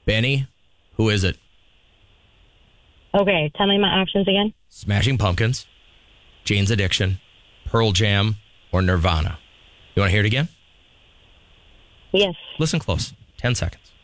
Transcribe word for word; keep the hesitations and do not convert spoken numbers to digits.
Benny, who is it? Okay, tell me my options again. Smashing Pumpkins, Jane's Addiction, Pearl Jam, or Nirvana? You want to hear it again? Yes. Listen close. Ten seconds.